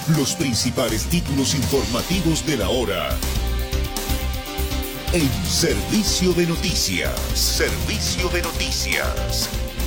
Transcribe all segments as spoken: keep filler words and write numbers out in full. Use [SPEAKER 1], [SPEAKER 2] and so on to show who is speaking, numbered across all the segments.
[SPEAKER 1] Los principales títulos informativos de la hora. En Servicio de Noticias. Servicio de Noticias.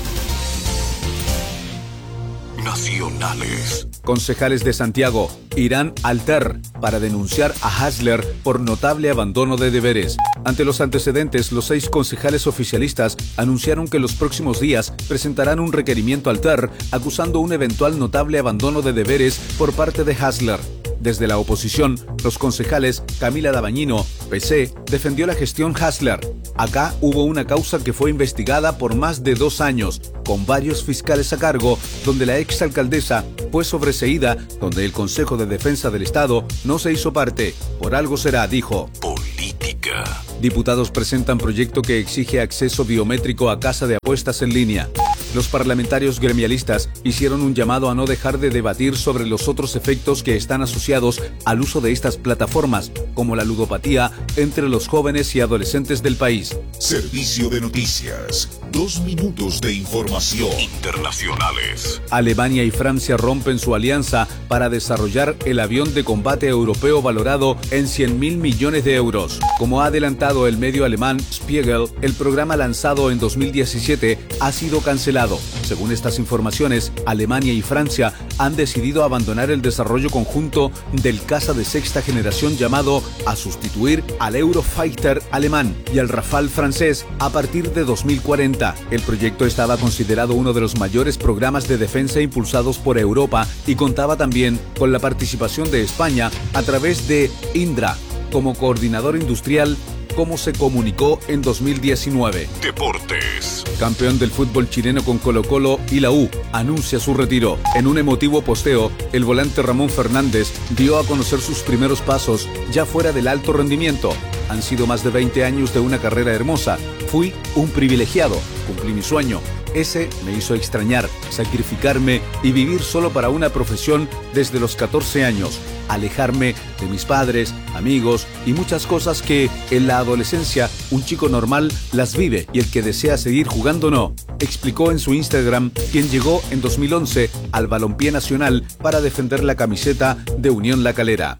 [SPEAKER 1] Nacionales.
[SPEAKER 2] Concejales de Santiago irán al T E R para denunciar a Hasler por notable abandono de deberes. Ante los antecedentes, los seis concejales oficialistas anunciaron que los próximos días presentarán un requerimiento al T E R acusando un eventual notable abandono de deberes por parte de Hasler. Desde la oposición, los concejales Camila Dabañino, P C, defendió la gestión Hasler. Acá hubo una causa que fue investigada por más de dos años, con varios fiscales a cargo, donde la exalcaldesa fue sobreseída, donde el Consejo de Defensa del Estado no se hizo parte. Por algo será, dijo.
[SPEAKER 1] Política.
[SPEAKER 2] Diputados presentan proyecto que exige acceso biométrico a casa de apuestas en línea. Los parlamentarios gremialistas hicieron un llamado a no dejar de debatir sobre los otros efectos que están asociados al uso de estas plataformas, como la ludopatía entre los jóvenes y adolescentes del país.
[SPEAKER 1] Servicio de Noticias. Dos minutos de información. Internacionales.
[SPEAKER 2] Alemania y Francia rompen su alianza para desarrollar el avión de combate europeo valorado en cien mil millones de euros. Como ha adelantado el medio alemán Spiegel, el programa lanzado en dos mil diecisiete ha sido cancelado. Según estas informaciones, Alemania y Francia han decidido abandonar el desarrollo conjunto del caza de sexta generación llamado a sustituir al Eurofighter alemán y al Rafale francés a partir de dos mil cuarenta. El proyecto estaba considerado uno de los mayores programas de defensa impulsados por Europa y contaba también con la participación de España a través de Indra como coordinador industrial, como se comunicó en dos mil diecinueve.
[SPEAKER 1] Deportes.
[SPEAKER 2] Campeón del fútbol chileno con Colo-Colo y la U anuncia su retiro. En un emotivo posteo, el volante Ramón Fernández dio a conocer sus primeros pasos ya fuera del alto rendimiento. Han sido más de veinte años de una carrera hermosa. Fui un privilegiado, cumplí mi sueño. Ese me hizo extrañar, sacrificarme y vivir solo para una profesión desde los catorce años. Alejarme de mis padres, amigos y muchas cosas que en la adolescencia un chico normal las vive y el que desea seguir jugando no, explicó en su Instagram quien llegó en dos mil once al Balompié Nacional para defender la camiseta de Unión La Calera.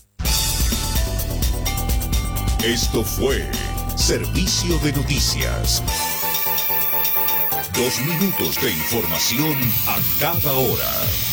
[SPEAKER 1] Esto fue Servicio de Noticias. Dos minutos de información a cada hora.